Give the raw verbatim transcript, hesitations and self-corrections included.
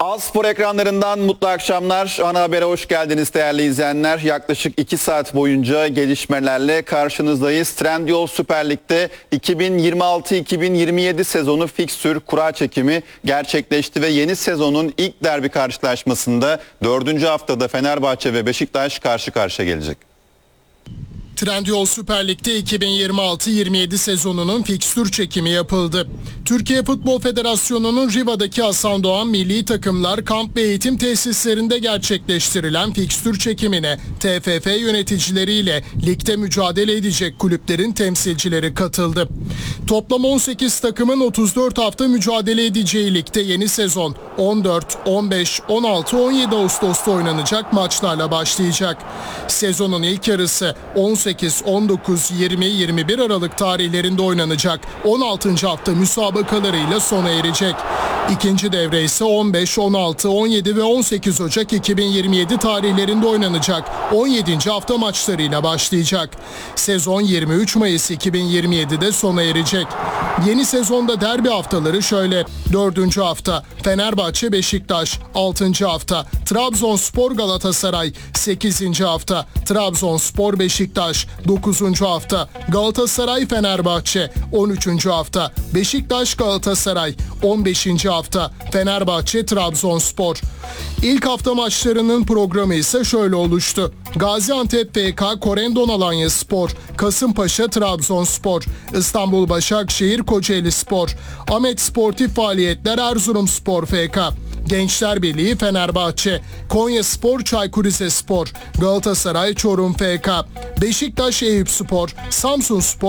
A Spor ekranlarından mutlu akşamlar. Ana Haber'e hoş geldiniz değerli izleyenler. Yaklaşık iki saat boyunca gelişmelerle karşınızdayız. Trendyol Süper Lig'de iki bin yirmi altı iki bin yirmi yedi sezonu fikstür kura çekimi gerçekleşti ve yeni sezonun ilk derbi karşılaşmasında dördüncü haftada Fenerbahçe ve Beşiktaş karşı karşıya gelecek. Trendyol Süper Lig'de iki bin yirmi altı yirmi yedi sezonunun fikstür çekimi yapıldı. Türkiye Futbol Federasyonu'nun Riva'daki Hasan Doğan milli takımlar kamp ve eğitim tesislerinde gerçekleştirilen fikstür çekimine T F F yöneticileriyle ligde mücadele edecek kulüplerin temsilcileri katıldı. Toplam on sekiz takımın otuz dört hafta mücadele edeceği ligde yeni sezon on dört, on beş, on altı, on yedi Ağustos'ta oynanacak maçlarla başlayacak. Sezonun ilk yarısı on sekiz, on dokuz, yirmi, yirmi bir Aralık tarihlerinde oynanacak on altıncı hafta müsabakalarıyla sona erecek. İkinci devre ise on beş, on altı, on yedi ve on sekiz Ocak iki bin yirmi yedi tarihlerinde oynanacak on yedinci hafta maçlarıyla başlayacak. Sezon yirmi üç Mayıs iki bin yirmi yedi'de sona erecek. Yeni sezonda derbi haftaları şöyle: dördüncü hafta Fenerbahçe Beşiktaş, altıncı hafta Trabzonspor Galatasaray, sekizinci hafta Trabzonspor Beşiktaş, dokuzuncu hafta Galatasaray Fenerbahçe, on üçüncü hafta Beşiktaş Galatasaray, on beşinci hafta Fenerbahçe Trabzonspor. İlk hafta maçlarının programı ise şöyle oluştu: Gaziantep F K Korendon Alanyaspor, Kasımpaşa Trabzonspor, İstanbul Başakşehir Kocaelispor, Ahmet Sportif Faaliyetler Erzurumspor F K, Gençler Birliği Fenerbahçe, Konyaspor Çaykur Rizespor, Galatasaray Çorum F K, Beşiktaş Eyüpspor, Samsunspor